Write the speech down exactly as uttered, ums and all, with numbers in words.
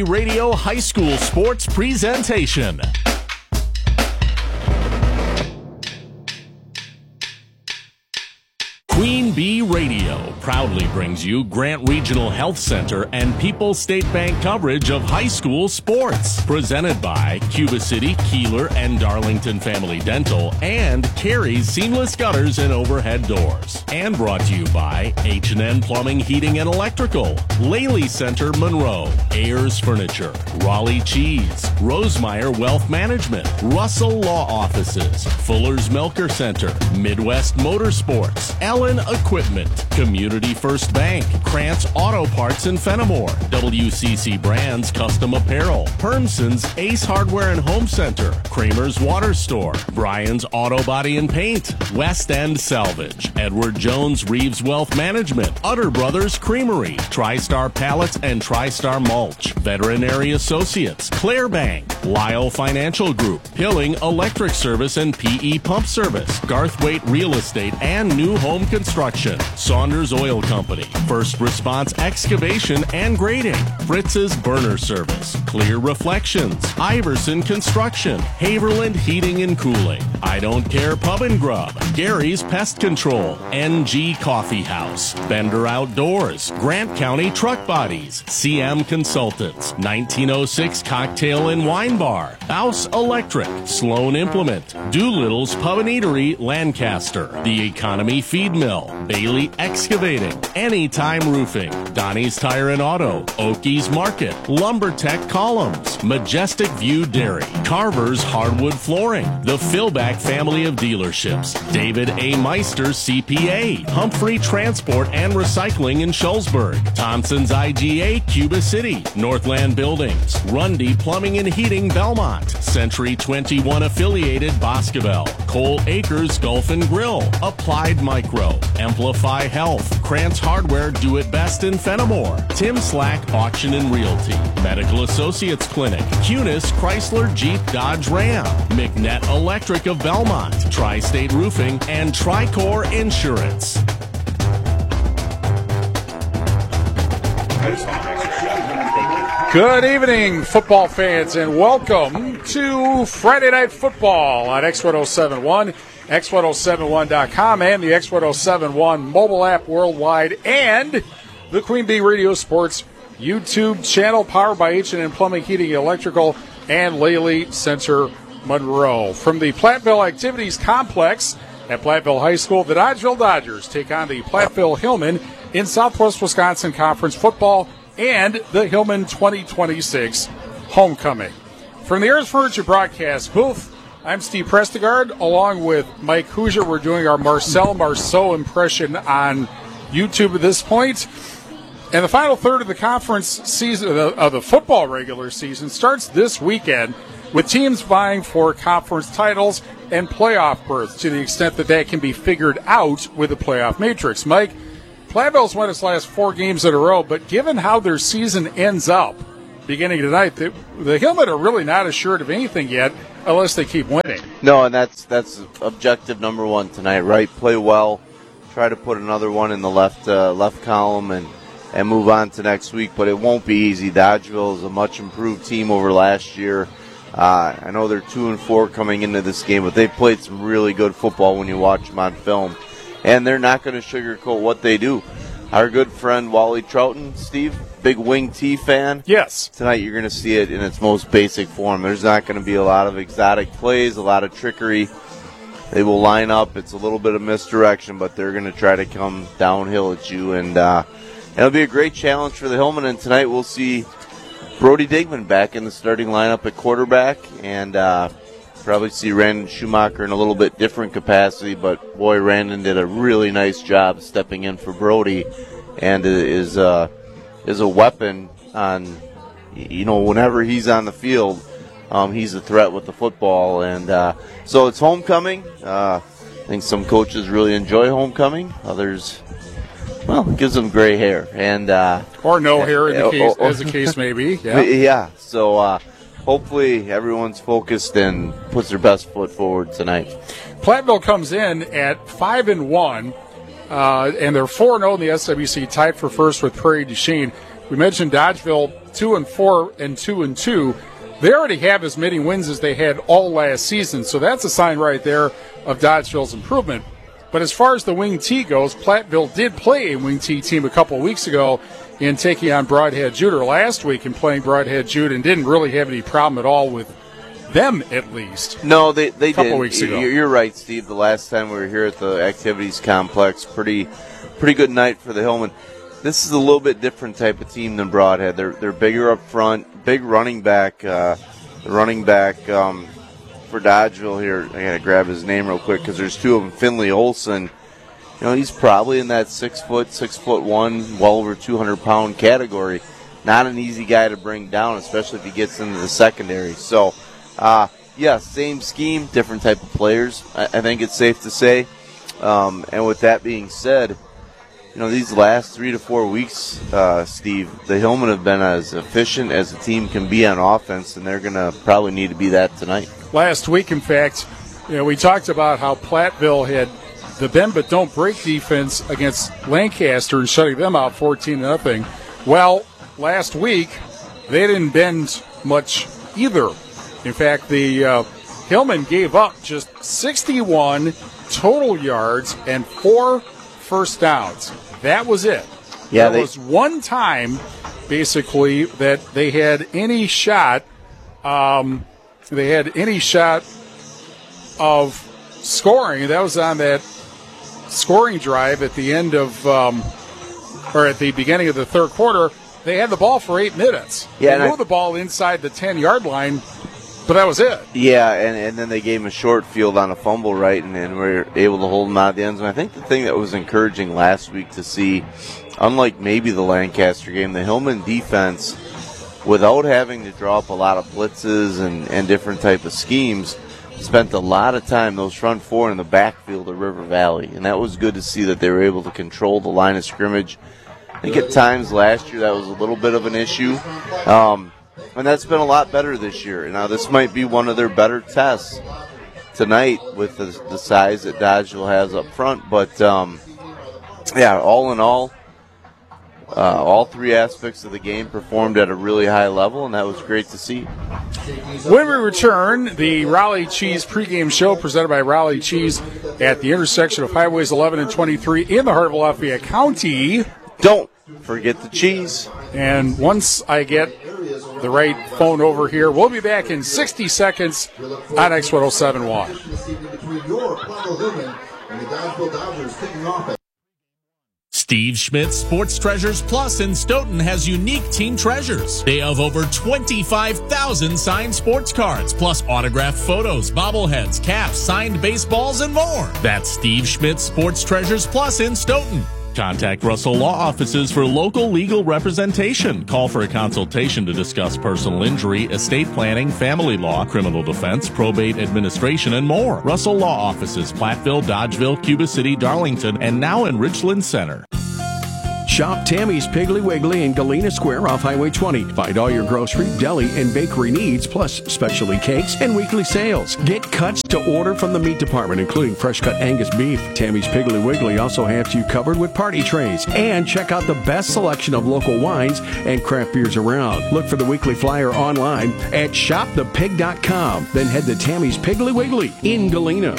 Radio High School Sports Presentation. Queen Bee Radio proudly brings you Grant Regional Health Center and People's State Bank coverage of high school sports. Presented by Cuba City, Keeler, and Darlington Family Dental, and Carey's Seamless Gutters and Overhead Doors. And brought to you by H and N Plumbing, Heating, and Electrical, Laley Center, Monroe, Ayers Furniture, Raleigh Cheese, Rosemeyer Wealth Management, Russell Law Offices, Fuller's Milker Center, Midwest Motorsports, Ellen Equipment, Community First Bank, Krantz Auto Parts in Fenimore, W C C Brands Custom Apparel, Hermson's Ace Hardware and Home Center, Kramer's Water Store, Bryan's Auto Body and Paint, West End Salvage, Edward Jones Reeves Wealth Management, Utter Brothers Creamery, TriStar Pallets and TriStar Mulch, Veterinary Associates, Claire Bank, Lyle Financial Group, Pilling Electric Service and P E Pump Service, Garthwaite Real Estate and New Home Construction, Saunders Oil Company, First Response Excavation and Grading, Fritz's Burner Service, Clear Reflections, Iverson Construction, Haverland Heating and Cooling, I Don't Care Pub and Grub, Gary's Pest Control, N G Coffee House, Bender Outdoors, Grant County Truck Bodies, C M Consultants, nineteen oh six Cocktail and Wine Bar, House Electric, Sloan Implement, Doolittle's Pub and Eatery, Lancaster, The Economy Feed Mill, Bailey Excavating, Anytime Roofing, Donnie's Tire and Auto, Okies Market, LumberTech Columns, Majestic View Dairy, Carver's Hardwood Flooring, the Philback Family of Dealerships, David A. Meister C P A, Humphrey Transport and Recycling in Shullsburg, Thompson's I G A Cuba City, Northland Buildings, Rundy Plumbing and Heating Belmont, Century twenty-one Affiliated Boscobel, Cole Acres Golf and Grill, Applied Micro, Amplify Health, Krantz Hardware Do It Best in Fenimore, Tim Slack Auction and Realty, Medical Associates Clinic, Cunis Chrysler Jeep Dodge Ram, McNett Electric of Belmont, Tri-State Roofing, and Tricor Insurance. Good evening, football fans, and welcome to Friday Night Football on X ten seventy-one, X ten seventy-one dot com, and the X ten seventy-one mobile app worldwide, and the Queen Bee Radio Sports YouTube channel, powered by H and N Plumbing, Heating, Electrical, and Laley Center, Monroe. From the Platteville Activities Complex at Platteville High School, the Dodgeville Dodgers take on the Platteville Hillmen in Southwest Wisconsin Conference Football and the Hillman twenty twenty-six Homecoming. From the Ayers Furniture Broadcast booth, I'm Steve Prestegard, along with Mike Hoosier. We're doing our Marcel Marceau impression on YouTube at this point. And the final third of the conference season, of the football regular season, starts this weekend with teams vying for conference titles and playoff berths, to the extent that that can be figured out with the playoff matrix. Mike, Platteville's won its last four games in a row, but given how their season ends up beginning tonight, the, the Hillmen are really not assured of anything yet unless they keep winning. No, and that's that's objective number one tonight, right? Play well, try to put another one in the left uh, left column, and, and move on to next week, but it won't be easy. Dodgeville is a much improved team over last year. Uh, I know they're two and four coming into this game, but they've played some really good football when you watch them on film. And they're not going to sugarcoat what they do. Our good friend Wally Troughton, Steve, big Wing T fan. Yes. Tonight you're going to see it in its most basic form. There's not going to be a lot of exotic plays, a lot of trickery. They will line up. It's a little bit of misdirection, but they're going to try to come downhill at you. And uh, it'll be a great challenge for the Hillmen. And tonight we'll see Brody Digman back in the starting lineup at quarterback. And uh, probably see Randon Schumacher in a little bit different capacity, but boy, Randon did a really nice job stepping in for Brody, and is uh, is a weapon on, you know, whenever he's on the field, um, he's a threat with the football, and uh, so it's homecoming. Uh, I think some coaches really enjoy homecoming, others, well, it gives them gray hair, and uh, or no hair, in the case, or, or, as the case may be. Yeah, yeah. So. Uh, Hopefully everyone's focused and puts their best foot forward tonight. Platteville comes in at five and one, uh, and they're four and zero in the S W C, tied for first with Prairie du Chien. We mentioned Dodgeville two and four and two and two. They already have as many wins as they had all last season, so that's a sign right there of Dodgeville's improvement. But as far as the wing T goes, Platteville did play a wing T team a couple of weeks ago in taking on Broadhead Jude, or last week in playing Broadhead Jude, and didn't really have any problem at all with them, at least. No, they they a couple did. Weeks ago. You're right, Steve. The last time we were here at the activities complex, pretty pretty good night for the Hillmen. This is a little bit different type of team than Broadhead. They're they're bigger up front, big running back, uh, running back um, for Dodgeville here. I gotta grab his name real quick because there's two of them. Finley Olson. You know, he's probably in that six foot, six foot one, well over two hundred pound category. Not an easy guy to bring down, especially if he gets into the secondary. So, uh, yeah, same scheme, different type of players. I, I think it's safe to say. Um, and with that being said, you know, these last three to four weeks, uh, Steve, the Hillmen have been as efficient as a team can be on offense, and they're going to probably need to be that tonight. Last week, in fact, you know, we talked about how Platteville had the bend but don't break defense against Lancaster and shutting them out fourteen to nothing. Well, last week, they didn't bend much either. In fact, the uh, Hillmen gave up just sixty-one total yards and four first downs. That was it. Yeah, there they- was one time, basically, that they had any shot. Um, they had any shot of scoring. That was on that scoring drive at the end of, um, or at the beginning of the third quarter. They had the ball for eight minutes. Yeah, they moved I- the ball inside the ten-yard line, but that was it. Yeah, and, and then they gave him a short field on a fumble, right, and then we were able to hold him out of the end zone. I think the thing that was encouraging last week to see, unlike maybe the Lancaster game, the Hillman defense, without having to draw up a lot of blitzes and, and different type of schemes, spent a lot of time, those front four, in the backfield of River Valley, and that was good to see that they were able to control the line of scrimmage. I think at times last year that was a little bit of an issue. Um, And that's been a lot better this year. Now, this might be one of their better tests tonight with the, the size that Dodgeville has up front. But, um, yeah, all in all, uh, all three aspects of the game performed at a really high level, and that was great to see. When we return, the Raleigh Cheese pregame show presented by Raleigh Cheese at the intersection of Highways eleven and twenty-three in the heart of Lafayette County. Don't forget the cheese. And once I get the right phone over here, we'll be back in sixty seconds on X one oh seven point one. Steve Schmidt Sports Treasures Plus in Stoughton has unique team treasures. They have over twenty-five thousand signed sports cards, plus autographed photos, bobbleheads, caps, signed baseballs, and more. That's Steve Schmidt Sports Treasures Plus in Stoughton. Contact Russell Law Offices for local legal representation. Call for a consultation to discuss personal injury, estate planning, family law, criminal defense, probate administration, and more. Russell Law Offices, Platteville, Dodgeville, Cuba City, Darlington, and now in Richland Center. Shop Tammy's Piggly Wiggly in Galena Square off Highway twenty. Find all your grocery, deli, and bakery needs, plus specialty cakes and weekly sales. Get cuts to order from the meat department, including fresh-cut Angus beef. Tammy's Piggly Wiggly also has you covered with party trays. And check out the best selection of local wines and craft beers around. Look for the weekly flyer online at shop the pig dot com. Then head to Tammy's Piggly Wiggly in Galena.